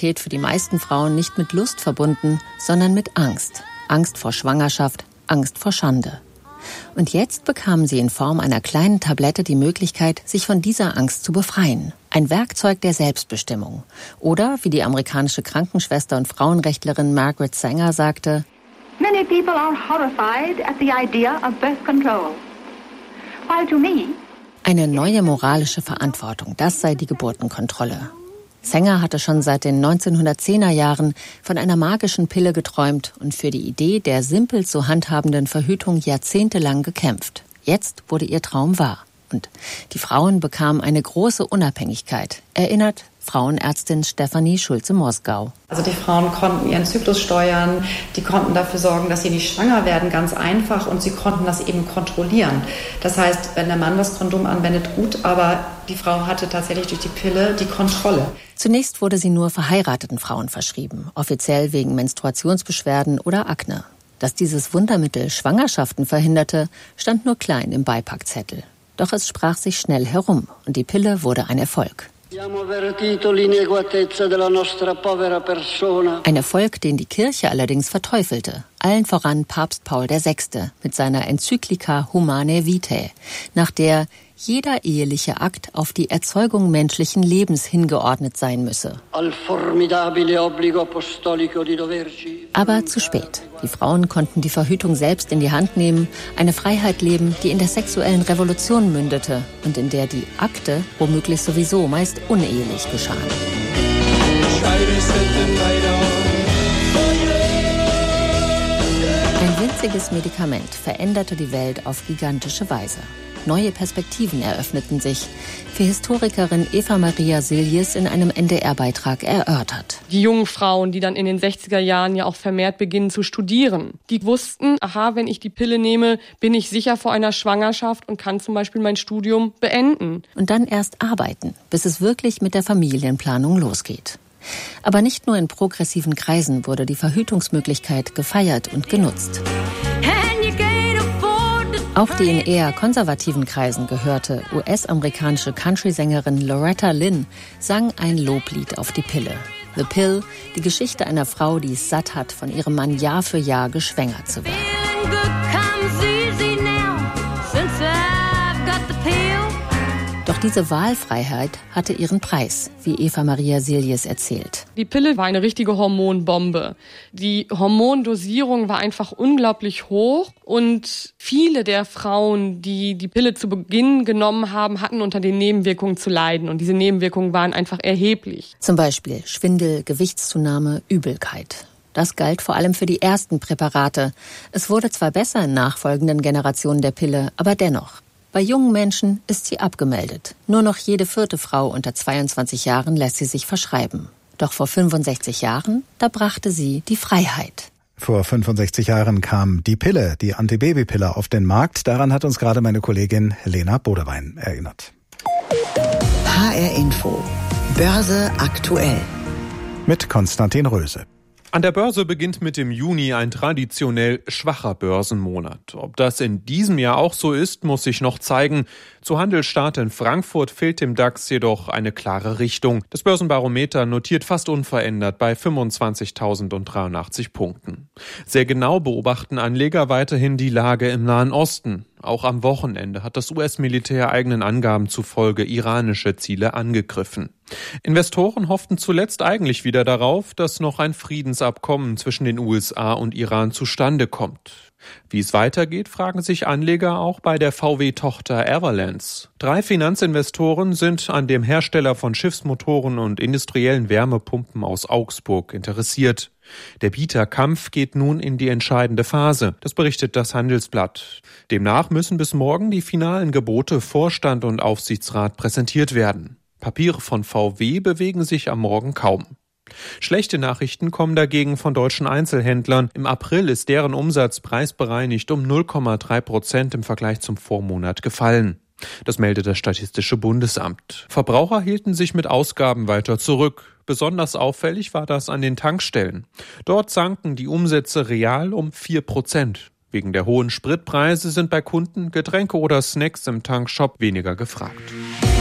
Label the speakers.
Speaker 1: Sexualität für die meisten Frauen nicht mit Lust verbunden, sondern mit Angst. Angst vor Schwangerschaft, Angst vor Schande. Und jetzt bekamen sie in Form einer kleinen Tablette die Möglichkeit, sich von dieser Angst zu befreien. Ein Werkzeug der Selbstbestimmung. Oder, wie die amerikanische Krankenschwester und Frauenrechtlerin Margaret Sanger sagte,
Speaker 2: Many people are horrified at the idea of birth control. While to me,
Speaker 1: eine neue moralische Verantwortung, das sei die Geburtenkontrolle. Sanger hatte schon seit den 1910er Jahren von einer magischen Pille geträumt und für die Idee der simpel zu handhabenden Verhütung jahrzehntelang gekämpft. Jetzt wurde ihr Traum wahr. Und die Frauen bekamen eine große Unabhängigkeit, erinnert Frauenärztin Stefanie Schulze-Mosgau.
Speaker 3: Also die Frauen konnten ihren Zyklus steuern, die konnten dafür sorgen, dass sie nicht schwanger werden, ganz einfach, und sie konnten das eben kontrollieren. Das heißt, wenn der Mann das Kondom anwendet, gut, aber die Frau hatte tatsächlich durch die Pille die Kontrolle.
Speaker 1: Zunächst wurde sie nur verheirateten Frauen verschrieben, offiziell wegen Menstruationsbeschwerden oder Akne. Dass dieses Wundermittel Schwangerschaften verhinderte, stand nur klein im Beipackzettel. Doch es sprach sich schnell herum und die Pille wurde ein Erfolg. Ein Erfolg, den die Kirche allerdings verteufelte. Allen voran Papst Paul VI. Mit seiner Enzyklika Humanae Vitae, nach der jeder eheliche Akt auf die Erzeugung menschlichen Lebens hingeordnet sein müsse. Aber zu spät. Die Frauen konnten die Verhütung selbst in die Hand nehmen, eine Freiheit leben, die in der sexuellen Revolution mündete und in der die Akte womöglich sowieso meist unehelich geschahen. Ein winziges Medikament veränderte die Welt auf gigantische Weise. Neue Perspektiven eröffneten sich, für Historikerin Eva Maria Siljes in einem NDR-Beitrag erörtert.
Speaker 4: Die jungen Frauen, die dann in den 60er Jahren ja auch vermehrt beginnen zu studieren, die wussten, aha, wenn ich die Pille nehme, bin ich sicher vor einer Schwangerschaft und kann zum Beispiel mein Studium beenden.
Speaker 1: Und dann erst arbeiten, bis es wirklich mit der Familienplanung losgeht. Aber nicht nur in progressiven Kreisen wurde die Verhütungsmöglichkeit gefeiert und genutzt. Auch die in eher konservativen Kreisen gehörte US-amerikanische Country-Sängerin Loretta Lynn sang ein Loblied auf die Pille. The Pill, die Geschichte einer Frau, die es satt hat, von ihrem Mann Jahr für Jahr geschwängert zu werden. Doch diese Wahlfreiheit hatte ihren Preis, wie Eva Maria Siljes erzählt.
Speaker 4: Die Pille war eine richtige Hormonbombe. Die Hormondosierung war einfach unglaublich hoch und viele der Frauen, die die Pille zu Beginn genommen haben, hatten unter den Nebenwirkungen zu leiden und diese Nebenwirkungen waren einfach erheblich.
Speaker 1: Zum Beispiel Schwindel, Gewichtszunahme, Übelkeit. Das galt vor allem für die ersten Präparate. Es wurde zwar besser in nachfolgenden Generationen der Pille, aber dennoch. Bei jungen Menschen ist sie abgemeldet. Nur noch jede 4. Frau unter 22 Jahren lässt sie sich verschreiben. Doch vor 65 Jahren, da brachte sie die Freiheit.
Speaker 5: Vor 65 Jahren kam die Pille, die Antibabypille, auf den Markt. Daran hat uns gerade meine Kollegin Lena Bodewein erinnert.
Speaker 6: HR Info. Börse aktuell.
Speaker 5: Mit Konstantin Röse.
Speaker 7: An der Börse beginnt mit dem Juni ein traditionell schwacher Börsenmonat. Ob das in diesem Jahr auch so ist, muss sich noch zeigen. Zu Handelsstart in Frankfurt fehlt dem DAX jedoch eine klare Richtung. Das Börsenbarometer notiert fast unverändert bei 25.083 Punkten. Sehr genau beobachten Anleger weiterhin die Lage im Nahen Osten. Auch am Wochenende hat das US-Militär eigenen Angaben zufolge iranische Ziele angegriffen. Investoren hofften zuletzt eigentlich wieder darauf, dass noch ein Friedensabkommen zwischen den USA und Iran zustande kommt. Wie es weitergeht, fragen sich Anleger auch bei der VW-Tochter Everlands. 3 Finanzinvestoren sind an dem Hersteller von Schiffsmotoren und industriellen Wärmepumpen aus Augsburg interessiert. Der Bieterkampf geht nun in die entscheidende Phase, das berichtet das Handelsblatt. Demnach müssen bis morgen die finalen Gebote Vorstand und Aufsichtsrat präsentiert werden. Papiere von VW bewegen sich am Morgen kaum. Schlechte Nachrichten kommen dagegen von deutschen Einzelhändlern. Im April ist deren Umsatz preisbereinigt um 0,3% im Vergleich zum Vormonat gefallen. Das meldet das Statistische Bundesamt. Verbraucher hielten sich mit Ausgaben weiter zurück. Besonders auffällig war das an den Tankstellen. Dort sanken die Umsätze real um 4%. Wegen der hohen Spritpreise sind bei Kunden Getränke oder Snacks im Tankshop weniger gefragt.